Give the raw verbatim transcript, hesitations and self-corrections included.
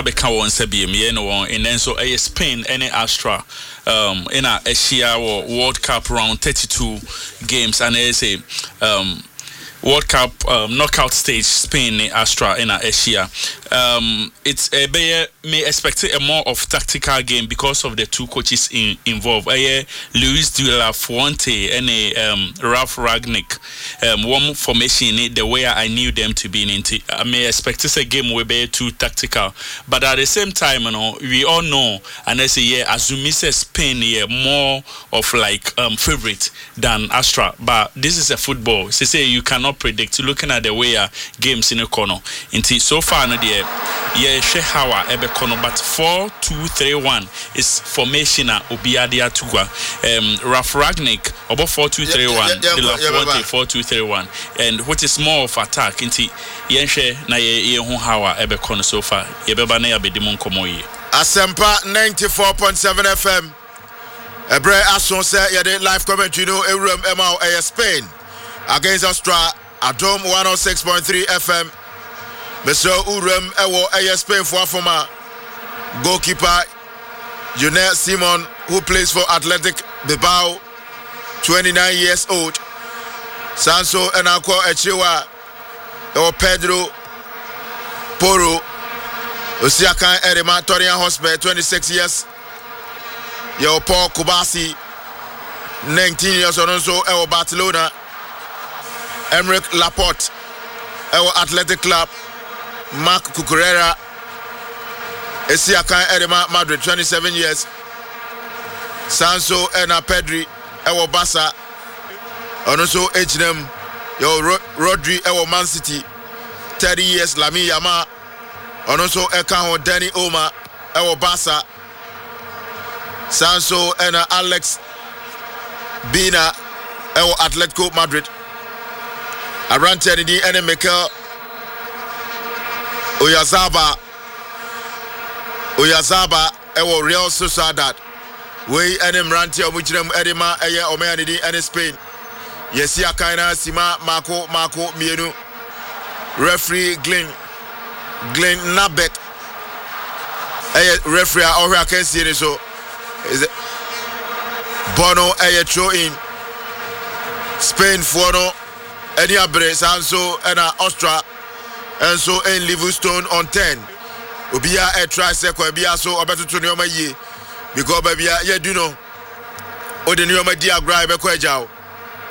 na be kan won sabie me no won and then so eh Spain any Astra um in a Asia World Cup round thirty-two games and they say um World Cup um, knockout stage Spain Astra in Asia. Um, it's a uh, may expect a more of tactical game because of the two coaches in, involved. Uh, Luis de la Fuente and a um, Ralf Rangnick. Um, one formation the way I knew them to be in. I may expect this a game will be too tactical, but at the same time, you know, we all know and I say yeah, Azumi says Spain yeah more of like um favorite than Astra. But this is a football. So say you cannot predict looking at the way uh, games in the corner. Until so far, no dear, yeah, Shehawa ebe corner, but four two three one is formation uh, Obiadia Tugwa. Um, Ralf Rangnick about four two three one, De La Fuente four two three one, and what is more of attack. Until Yenshe na ye ye Hawa ebe corner so far. Yebeba na yabe dimon komo ye. Asempa ninety-four point seven F M. Ebre Ason say yede live commentary no Eurum Emau A Spain against Australia. Adom one oh six point three F M. Mister Urem Ewo A Spain for former goalkeeper Junet Simon, who plays for Athletic Bilbao, twenty-nine years old. Sanso Enako Echiwa Ewo Pedro Poro Osiakan Erema Torian Hospital, twenty-six years. Yo Paul Kubasi, nineteen years old, also Ewo Barcelona. Emerick Laporte, our Athletic Club, Mark Cucurella, Esiakan Edema Madrid, twenty-seven years, Sanso Ena Pedri, our Barca, and also H and M, your Rodri, our Man City, thirty years, Lami Yama, and also Ekaho Danny Oma, our Barca, Sanso Ena Alex Bina, our Atletico Madrid. Around Tennedy and Mikel Oyazaba Oyazaba Ewo Real Sociedad. We and him Rantia, which them Edema, Aya, Omeanidi, and Spain. Yesia Kaina, Sima, Marco, Marco, Mienu, referee Glenn Glenn Nabek, Aya, referee, or I can see it so. Is it Bono, Aya, throw in Spain, Fuano. Any abre Sanso and Austria and so in Livingstone on ten. Ubia a tricycle, Bia so about to know my ye because baby, yeah, do know. Or the new my dear Gribe Quajao.